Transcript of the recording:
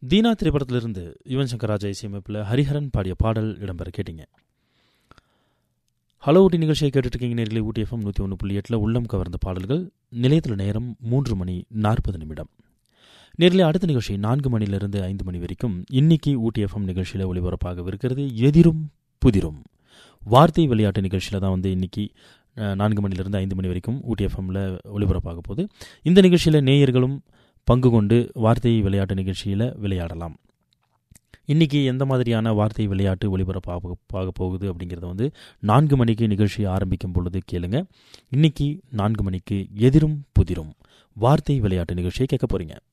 தீனா திரைப்படத்திலிருந்து யுவன் சங்கர் ராஜா இசையமைப்பில் ஹரிஹரன் பாடிய பாடல் இடம்பெற கேட்டீங்க. ஹலோ ஊட்டி நிகழ்ச்சியை கேட்டுட்ருக்கீங்க நேரில். ஊட்டி FM 101.8 உள்ளம் கவர்ந்த பாடல்கள். நிலையத்தில் நேரம் 3:40 நேரில் அடுத்த நிகழ்ச்சி 4 மணிலிருந்து 5 மணி வரைக்கும் இன்னைக்கு ஊட்டி FM நிகழ்ச்சியில் ஒளிபரப்பாகவிருக்கிறது எதிரும் புதிரும். வார்த்தை விளையாட்டு நிகழ்ச்சியில் தான் இன்னைக்கு 4 மணிலிருந்து 5 மணி வரைக்கும் ஊட்டி FMல ஒளிபரப்பாக போகுது. இந்த நிகழ்ச்சியில் நேயர்களும் பங்கு கொண்டு வார்த்தை விளையாட்டு நிகழ்ச்சியில் விளையாடலாம். இன்றைக்கி எந்த மாதிரியான வார்த்தை விளையாட்டு ஒளிபரப்பாக போகுது அப்படிங்கிறத 4 மணிக்கு நிகழ்ச்சி ஆரம்பிக்கும் பொழுது கேளுங்க. இன்றைக்கி 4 மணிக்கு எதிரும் புதிரும் வார்த்தை விளையாட்டு நிகழ்ச்சியை கேட்க போகிறீங்க.